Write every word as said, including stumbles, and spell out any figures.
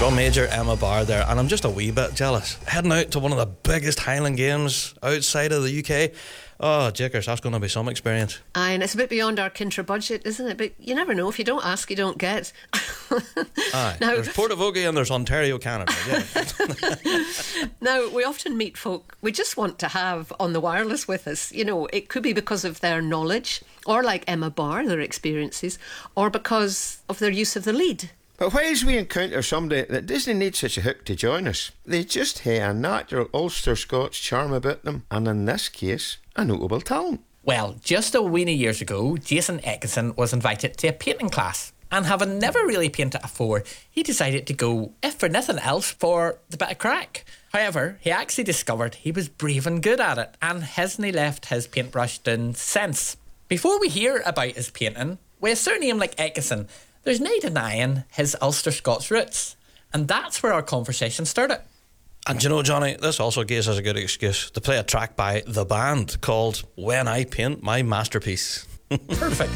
Drum major Emma Barr there, and I'm just a wee bit jealous. Heading out to one of the biggest Highland Games outside of the U K. Oh, Jakers, that's going to be some experience. Aye, and it's a bit beyond our Kintra budget, isn't it? But you never know. If you don't ask, you don't get. Aye, now, there's Portavogie and there's Ontario, Canada. Yeah. Now, we often meet folk we just want to have on the wireless with us. You know, it could be because of their knowledge, or like Emma Barr, their experiences, or because of their use of the lead. But whiles we encounter somebody that doesn't need such a hook to join us, they just have a natural Ulster Scots charm about them, and in this case, a notable talent. Well, just a weeny years ago, Jason Atkinson was invited to a painting class, and having never really painted afore, he decided to go, if for nothing else, for the bit of crack. However, he actually discovered he was brave and good at it, and hasn't left his paintbrush down since. Before we hear about his painting, with a surname like Atkinson, there's no denying his Ulster Scots roots, and that's where our conversation started. And you know, Johnny, this also gives us a good excuse to play a track by The Band called When I Paint My Masterpiece. Perfect.